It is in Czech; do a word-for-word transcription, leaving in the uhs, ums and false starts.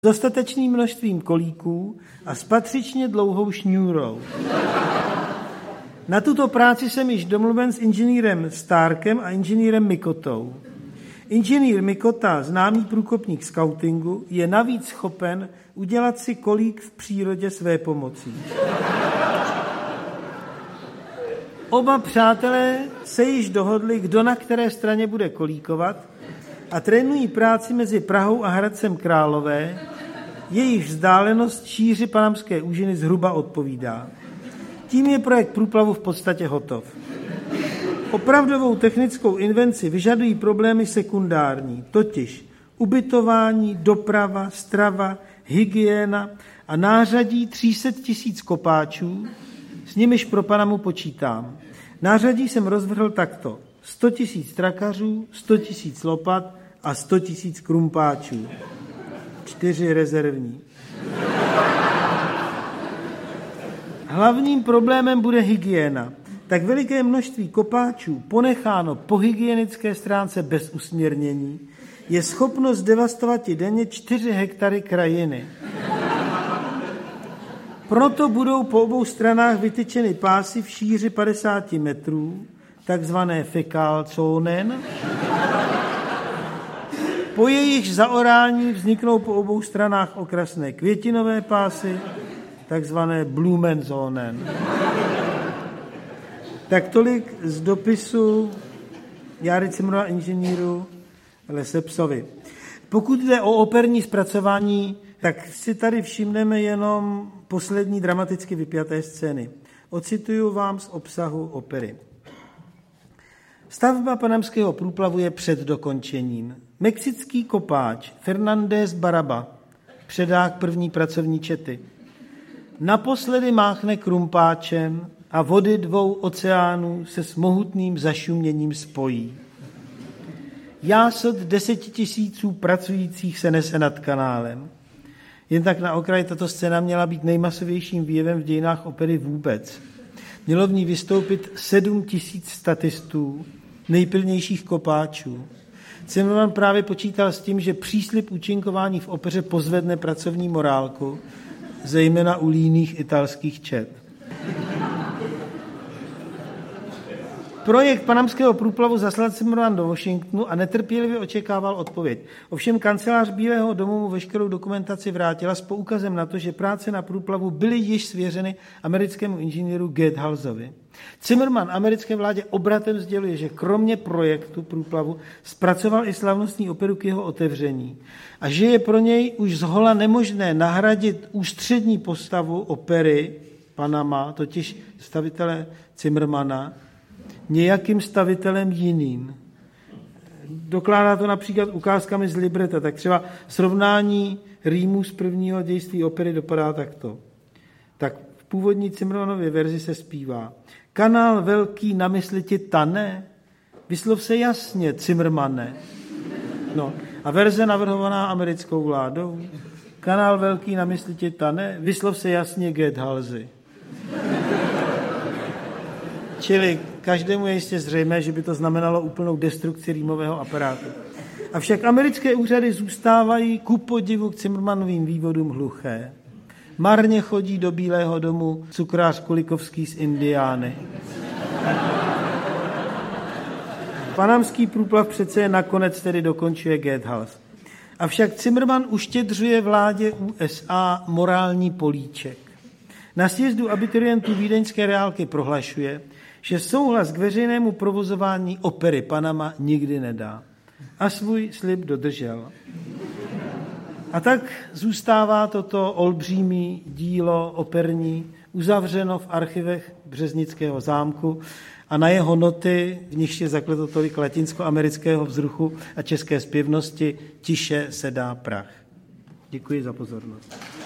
dostatečným množstvím kolíků a s patřičně dlouhou šňůrou. Na tuto práci jsem již domluven s inženýrem Starkem a inženýrem Mikotou. Inženýr Mikota, známý průkopník skautingu, je navíc schopen udělat si kolík v přírodě své pomocí. Oba přátelé se již dohodli, kdo na které straně bude kolíkovat, a trénují práci mezi Prahou a Hradcem Králové, jejich vzdálenost šíři panamské úžiny zhruba odpovídá. Tím je projekt průplavu v podstatě hotov. Opravdovou technickou invenci vyžadují problémy sekundární, totiž ubytování, doprava, strava, hygiena a nářadí tří set tisíc kopáčů, s nimiž pro Panamu počítám. Nářadí jsem rozvrhl takto. sto tisíc trakařů, sto tisíc lopat a sto tisíc krumpáčů. Čtyři rezervní. Hlavním problémem bude hygiena. Tak veliké množství kopáčů, ponecháno po hygienické stránce bez usměrnění, je schopno zdevastovat denně čtyři hektary krajiny. Proto budou po obou stranách vytyčeny pásy v šíři padesát metrů, takzvané fekálcónen. Po jejich zaorání vzniknou po obou stranách okrasné květinové pásy, takzvané blumenzónen. Tak tolik z dopisu Járy Cimrmana inženýru Lesepsovi. Pokud jde o operní zpracování, tak si tady všimneme jenom poslední dramaticky vypjaté scény. Ocituju vám z obsahu opery. Stavba panamského průplavu je před dokončením. Mexický kopáč Fernández Baraba, předák první pracovní čety, naposledy máchne krumpáčem a vody dvou oceánů se s mohutným zašuměním spojí. Jásot desetitisíců pracujících se nese nad kanálem. Jen tak na okraji tato scéna měla být nejmasovějším výjevem v dějinách opery vůbec. Mělo v ní vystoupit sedm tisíc statistů, nejpilnějších kopáčů. Cimrman právě počítal s tím, že příslib účinkování v opeře pozvedne pracovní morálku, zejména u líných italských čet. Projekt panamského průplavu zaslal Cimrman do Washingtonu a netrpělivě očekával odpověď. Ovšem kancelář Bílého domu mu veškerou dokumentaci vrátila s poukazem na to, že práce na průplavu byly již svěřeny americkému inženýru Geithalsovi. Cimrman americké vládě obratem sděluje, že kromě projektu průplavu zpracoval i slavnostní operu k jeho otevření a že je pro něj už zhola nemožné nahradit ústřední postavu opery Panama, totiž stavitele Cimrmana, nějakým stavitelem jiným. Dokládá to například ukázkami z libreta, tak třeba srovnání rýmů z prvního dějství opery dopadá takto. Tak v původní Cimrmanově verzi se zpívá: Kanál velký na mysli ti tane, vyslov se jasně, Cimrmane. No, a verze navrhovaná americkou vládou: Kanál velký na mysli ti tane, vyslov se jasně, Geithalsi. Čili každému je jistě zřejmé, že by to znamenalo úplnou destrukci rýmového aparátu. Avšak americké úřady zůstávají ku podivu k Cimrmanovým vývodům hluché. Marně chodí do Bílého domu cukrář Kulikovský z Indiány. Panamský průplav přece nakonec tedy dokončuje Geithals. Avšak Cimrman uštědřuje vládě U S A morální políček. Na sjezdu abiturientů vídeňské reálky prohlašuje, že souhlas k veřejnému provozování opery Panama nikdy nedá. A svůj slib dodržel. A tak zůstává toto olbřímý dílo operní uzavřeno v archivech Březnického zámku a na jeho noty, v nichž je zakleto tolik latinskoamerického vzruchu a české zpěvnosti, tiše sedá prach. Děkuji za pozornost.